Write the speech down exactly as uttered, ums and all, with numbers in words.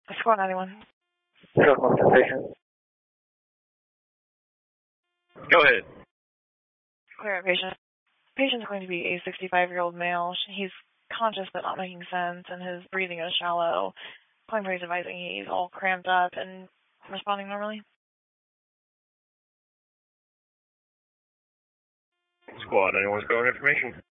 Squad ninety-one. Sure, concentration. Go ahead. Clear out patient. Patient's going to be a sixty-five-year-old male. He's conscious but not making sense, and his breathing is shallow. Calling for his advising he's all cramped up and responding normally. Squad, anyone's got information?